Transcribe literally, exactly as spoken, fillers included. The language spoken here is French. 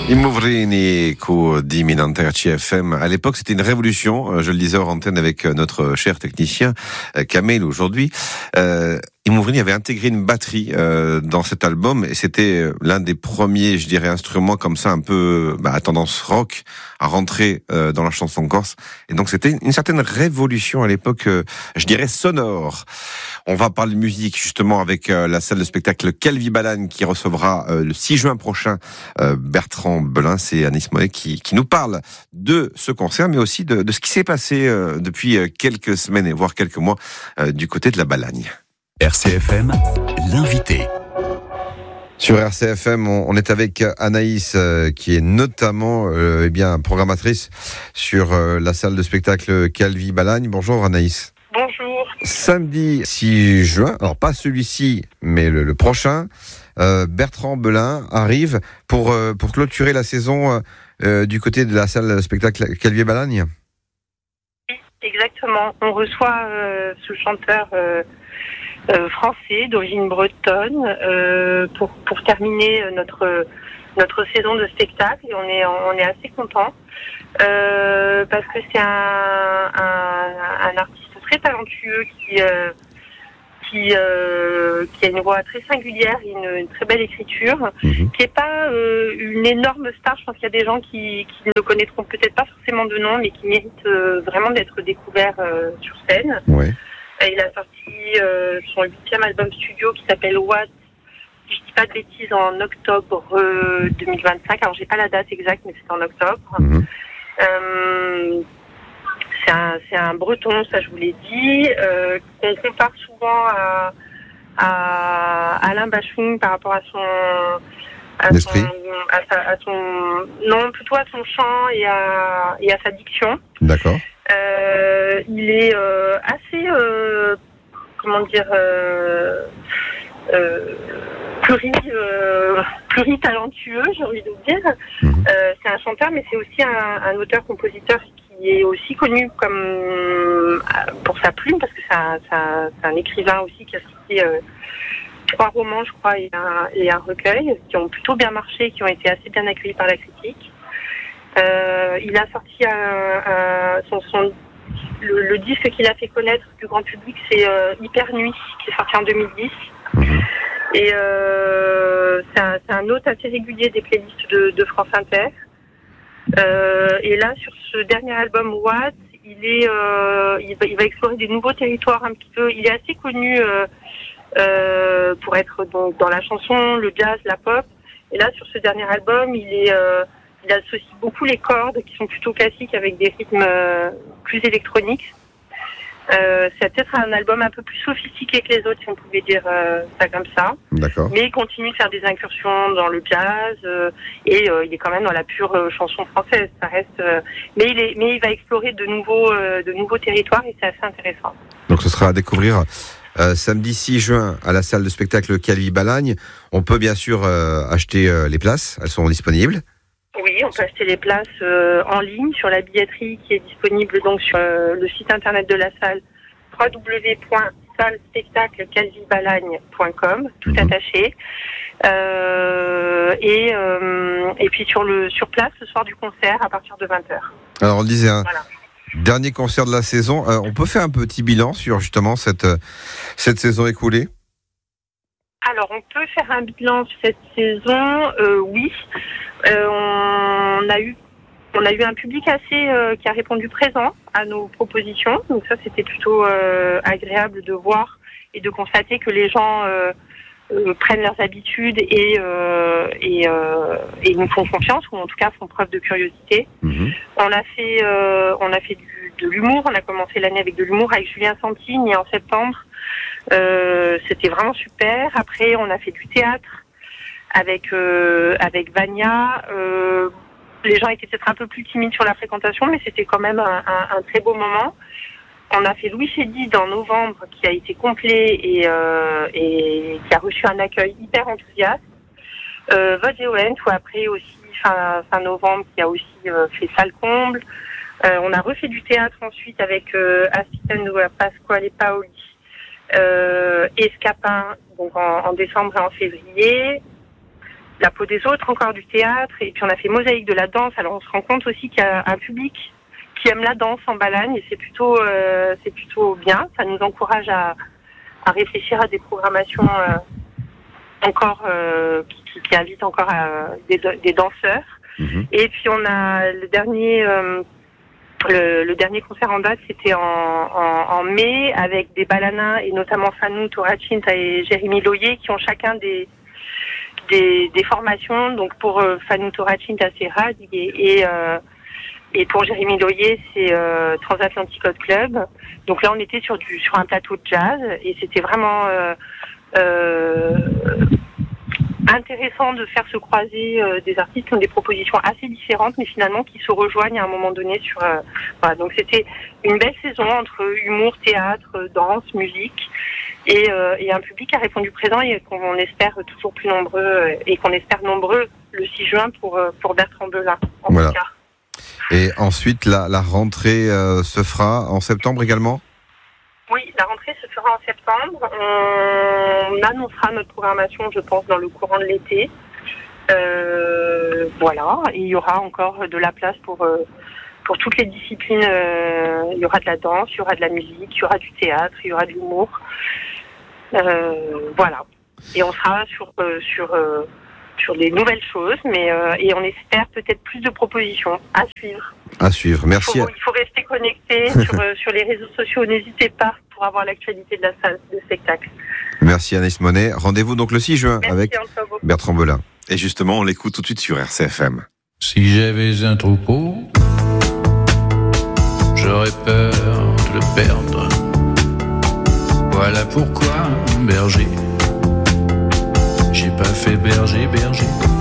I Movrini cu Diminante R C F M. À l'époque, c'était une révolution. Je le disais hors antenne avec notre cher technicien, Kamel, aujourd'hui. Euh, I Movrini avait intégré une batterie euh, dans cet album et c'était l'un des premiers, je dirais, instruments comme ça, un peu bah, à tendance rock, à rentrer euh, dans la chanson corse. Et donc, c'était une certaine révolution à l'époque, euh, je dirais, sonore. On va parler de musique justement avec euh, la salle de spectacle Calvi Balagne qui recevra euh, le six juin prochain euh, Bertrand Belin, c'est Anis Moët qui, qui nous parle de ce concert, mais aussi de, de ce qui s'est passé euh, depuis quelques semaines et voire quelques mois euh, du côté de la Balagne. R C F M, l'invité. Sur R C F M, on, on est avec Anaïs, euh, qui est notamment euh, eh bien programmatrice sur euh, la salle de spectacle Calvi Balagne. Bonjour Anaïs. Bonjour. Samedi six juin, alors pas celui-ci, mais le, le prochain, euh, Bertrand Belin arrive pour, euh, pour clôturer la saison euh, du côté de la salle de spectacle Calvi Balagne. Oui, exactement. On reçoit euh, ce chanteur euh, euh, français d'origine bretonne euh, pour, pour terminer notre, notre saison de spectacle et on est, on est assez contents euh, parce que c'est un, un, un artiste très talentueux qui euh, qui euh, qui a une voix très singulière, une, une très belle écriture, mmh. qui est pas euh, une énorme star. Je pense qu'il y a des gens qui qui ne le connaîtront peut-être pas forcément de nom, mais qui méritent euh, vraiment d'être découverts euh, sur scène. Ouais. Et il a sorti euh, son huitième album studio qui s'appelle What, si je dis pas de bêtises, en octobre euh, deux mille vingt-cinq. Alors j'ai pas la date exacte, mais c'est en octobre. Mmh. Euh, C'est un, c'est un breton, ça je vous l'ai dit, euh, qu'on compare souvent à, à Alain Bachung par rapport à son, à son, à sa, à son, non, plutôt à son chant et à, et à sa diction. D'accord. Euh, il est euh, assez, euh, comment dire, euh, euh, pluri, euh, pluritalentueux, j'ai envie de dire. Mmh. Euh, c'est un chanteur, mais c'est aussi un, un auteur-compositeur qui est aussi connu comme pour sa plume, parce que c'est un, c'est un, c'est un écrivain aussi qui a sorti euh, trois romans, je crois, et un, et un recueil, qui ont plutôt bien marché, qui ont été assez bien accueillis par la critique. Euh, il a sorti un, un, son, son, le, le disque qu'il a fait connaître du grand public, c'est euh, Hyper Nuit, qui est sorti en deux mille dix. Mmh. Et euh, c'est, un, c'est un hôte assez régulier des playlists de, de France Inter. Euh, et là, sur ce dernier album What, il est, euh, il va, il va explorer des nouveaux territoires un petit peu. Il est assez connu euh, euh, pour être donc dans la chanson, le jazz, la pop. Et là, sur ce dernier album, il est, euh, il associe beaucoup les cordes qui sont plutôt classiques avec des rythmes euh, plus électroniques. Euh, c'est peut-être un album un peu plus sophistiqué que les autres, si on pouvait dire euh, ça comme ça. D'accord. Mais il continue de faire des incursions dans le jazz euh, et euh, il est quand même dans la pure euh, chanson française. Ça reste, euh, mais il est, mais il va explorer de nouveaux, euh, de nouveaux territoires et c'est assez intéressant. Donc ce sera à découvrir euh, samedi six juin à la salle de spectacle Calvi Balagne. On peut bien sûr euh, acheter euh, les places, elles sont disponibles. Oui, on peut acheter les places euh, en ligne sur la billetterie qui est disponible donc sur euh, le site internet de la salle w w w point salle spectacle calvi balagne point com, tout mmh. attaché. Euh, et, euh, et puis sur le sur place le soir du concert à partir de vingt heures. Alors on disait un voilà. Dernier concert de la saison. Euh, on peut faire un petit bilan sur justement cette cette saison écoulée? Alors, on peut faire un bilan sur cette saison, euh, oui. Euh, on a eu, on a eu un public assez euh, qui a répondu présent à nos propositions. Donc ça, c'était plutôt euh, agréable de voir et de constater que les gens euh, euh, prennent leurs habitudes et euh, et, euh, et nous font confiance, ou en tout cas font preuve de curiosité. Mmh. On a fait, euh, on a fait du, de l'humour. On a commencé l'année avec de l'humour avec Julien Santini en septembre. Euh, c'était vraiment super. Après, on a fait du théâtre avec euh, avec Vania. Euh, les gens étaient peut-être un peu plus timides sur la fréquentation, mais c'était quand même un, un, un très beau moment. On a fait Louis Chédid en novembre, qui a été complet et, euh, et qui a reçu un accueil hyper enthousiaste. Euh, Vodéoent, ou après aussi fin, fin novembre, qui a aussi euh, fait salle comble. Euh, on a refait du théâtre ensuite avec euh, Assistano Pasquale Paoli. Euh, Escapin, donc en, en décembre et en février. La peau des autres, encore du théâtre, et puis on a fait Mosaïque de la danse. Alors on se rend compte aussi qu'il y a un public qui aime la danse en Balagne, et c'est plutôt, euh, c'est plutôt bien. Ça nous encourage à, à réfléchir à des programmations euh, encore euh, qui, qui invitent encore à, des, des danseurs. Mmh. Et puis on a le dernier, euh, le, le dernier concert en date, c'était en, en, en mai, avec des balanins et notamment Fanou Toracinta et Jérémy Loyer qui ont chacun des Des, des formations. Donc pour euh, Fanou Toracinta, c'est R A D et, et, euh, et pour Jérémy Loyer, c'est euh, Transatlantic Hot Club. Donc là, on était sur du sur un plateau de jazz et c'était vraiment euh, euh, intéressant de faire se croiser euh, des artistes qui ont des propositions assez différentes, mais finalement qui se rejoignent à un moment donné sur. Euh, voilà. Donc c'était une belle saison entre humour, théâtre, danse, musique. Et, euh, et un public qui a répondu présent et qu'on espère toujours plus nombreux et qu'on espère nombreux le six juin pour, pour Bertrand Belin, en voilà. tout cas. Et ensuite, la, la rentrée euh, se fera en septembre également ? Oui, la rentrée se fera en septembre. On annoncera notre programmation, je pense, dans le courant de l'été. Euh, voilà, et il y aura encore de la place pour... Euh, Pour toutes les disciplines, euh, il y aura de la danse, il y aura de la musique, il y aura du théâtre, il y aura de l'humour. Euh, voilà. Et on sera sur euh, sur euh, sur des nouvelles choses, mais euh, et on espère peut-être plus de propositions à suivre. À suivre. Merci. Il faut, il faut rester connecté sur euh, sur les réseaux sociaux. N'hésitez pas pour avoir l'actualité de la salle de spectacle. Merci Anaïs Monet. Rendez-vous donc le six juin Merci, avec Bertrand Belin. Et justement, on l'écoute tout de suite sur R C F M. Si j'avais un troupeau, j'aurais peur de le perdre. Voilà pourquoi, berger, j'ai pas fait berger, berger.